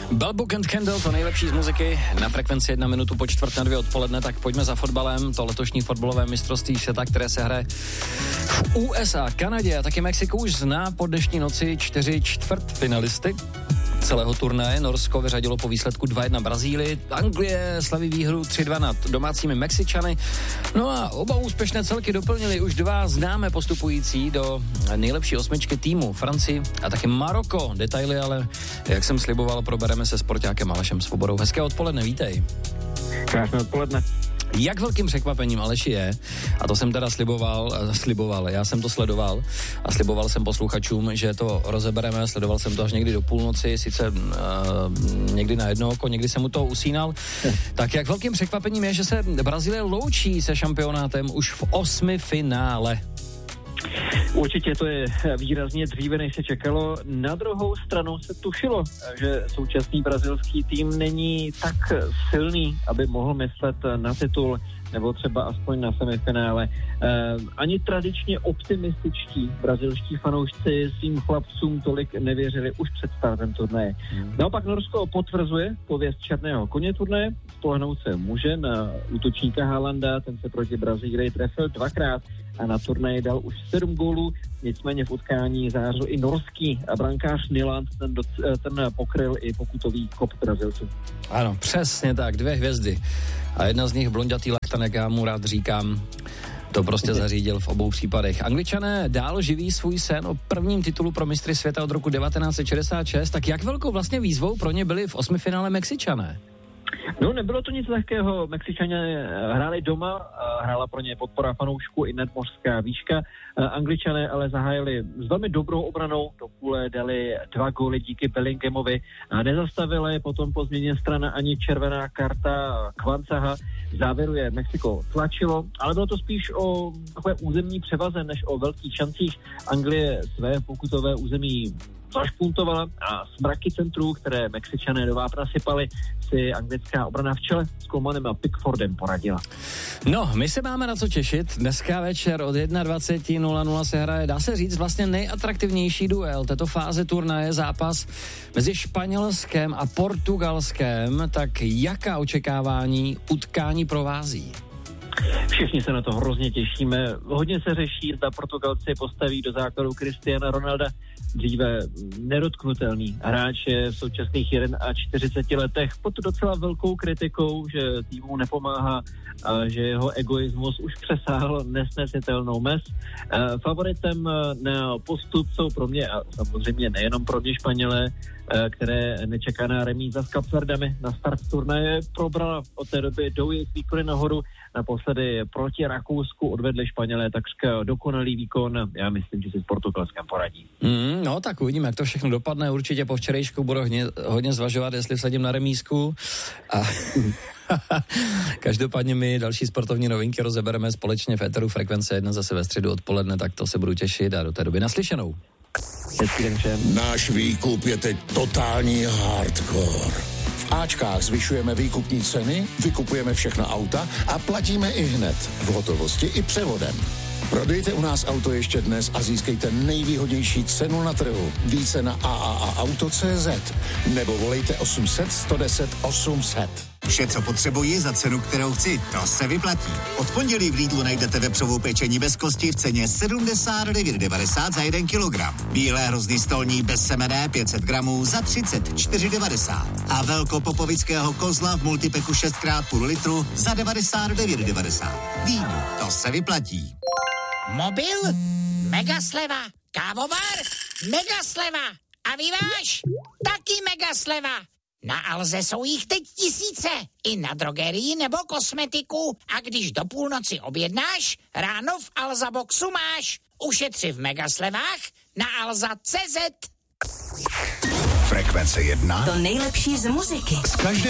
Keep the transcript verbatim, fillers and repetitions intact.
Bell Book and Candle, to nejlepší z muziky na frekvenci jedna minutu po čtvrt na dvě odpoledne, tak pojďme za fotbalem. To letošní fotbalové mistrovství světa, které se hraje v U S A, Kanadě a taky Mexiko už zná po dnešní noci čtyři čtvrtfinalisty celého turnaje. Norsko vyřadilo po výsledku dva jedna Brazílii, Anglie slaví výhru tři dva nad domácími Mexičany. No a oba úspěšné celky doplnili už dva známé postupující do nejlepší osmičky týmu, Francii a taky Maroko. Detaily ale, jak jsem sliboval, probereme se sportákem Alešem Svobodou. Hezké odpoledne, vítej. Krásné odpoledne. Jak velkým překvapením, Aleši, je, a to jsem teda sliboval, sliboval, já jsem to sledoval a sliboval jsem posluchačům, že to rozebereme, sledoval jsem to až někdy do půlnoci, sice uh, někdy na jedno oko, někdy jsem mu to usínal, tak jak velkým překvapením je, že se Brazílie loučí se šampionátem už v osmi finále. Určitě to je výrazně dříve, než se čekalo. Na druhou stranu se tušilo, že současný brazilský tým není tak silný, aby mohl myslet na titul, nebo třeba aspoň na semifinále. Eh, ani tradičně optimističtí brazilští fanoušci svým chlapcům tolik nevěřili už před startem turnaje. Hmm. Naopak Norsko potvrzuje pověst černého koně turnaje, spolehnout se může na útočníka Haalanda, ten se proti Brazílii trefil dvakrát a na turnaji dal už sedm gólů, nicméně v utkání zářil i norský brankář Nyland, ten, ten pokryl i pokutový kop Brazilců. Ano, přesně tak, dvě hvězdy. A jedna z nich blondětý laktan, jak já mu rád říkám, to prostě zařídil v obou případech. Angličané dál živí svůj sen o prvním titulu pro mistry světa od roku devatenáct set šedesát šest, tak jak velkou vlastně výzvou pro ně byli v osmifinále Mexičané? No, nebylo to nic lehkého. Mexičané hráli doma, hrála pro ně podpora fanoušků i nadmořská výška. Angličané ale zahájili s velmi dobrou obranou, do půle dali dva góly díky Bellinghamovi a nezastavili potom po změně strana ani červená karta Kvancaha. V závěru je Mexiko tlačilo, ale bylo to spíš o takové územní převaze, než o velkých šancích. Anglie své pokutové území zašpuntovala a s mraky centrů, které Mexičané do vápna sypali, si anglická obrana v čele s Comanem a Pickfordem poradila. No, my se máme na co těšit. Dneska večer od dvacet jedna nula nula se hraje, dá se říct, vlastně nejatraktivnější duel této fáze turnaje, zápas mezi Španělskem a Portugalskem. Tak jaká očekávání utkání provází? Všichni se na to hrozně těšíme. Hodně se řeší, zda Portugalci postaví do základu Cristiana Ronalda, dříve nedotknutelný hráč, je v současných čtyřiceti jedna letech pod docela velkou kritikou, že týmu nepomáhá a že jeho egoismus už přesáhl nesnesitelnou mez. Favoritem na postup jsou pro mě, a samozřejmě nejenom pro mě, Španělé, které nečekaná remíza s Kapverdemi na start turnaje probrala od té doby jdou jejich výkony nahoru. Naposledy proti Rakousku odvedli Španělé takřka dokonalý výkon. Já myslím, že si s Portugalskem poradí. Mm, no tak uvidíme, jak to všechno dopadne. Určitě po včerejšku budu hodně, hodně zvažovat, jestli vsadím na remízku. A každopádně my další sportovní novinky rozebereme společně v éteru Frekvence jedna zase ve středu odpoledne, tak to se budu těšit a do té doby naslyšenou. Náš výkup je teď totální hardcore. V Ačkách zvyšujeme výkupní ceny, vykupujeme všechna auta a platíme i hned, v hotovosti i převodem. Prodejte u nás auto ještě dnes a získejte nejvýhodnější cenu na trhu. Více na a a a auto tečka cé zet nebo volejte osm set sto deset osm set. Vše, co potřebuji za cenu, kterou chci, to se vyplatí. Od pondělí v Lidlu najdete vepřovou pečení bez kosti v ceně sedmdesát devět devadesát za jeden kilogram. Bílé hrozny stolní bez semene pět set gramů za třicet čtyři devadesát. A velkopopovického kozla v multipeku šest krát půl litru za devadesát devět devadesát. Víno, to se vyplatí. Mobil? Mega sleva. Kávovar? Mega sleva. A vyváž? Taky mega sleva. Na Alze jsou jich teď tisíce. I na drogerii nebo kosmetiku. A když do půlnoci objednáš, ráno v Alza Boxu máš. Ušetři v megaslevách na alza tečka cé zet. Frekvence jedna. To nejlepší z muziky. Z každé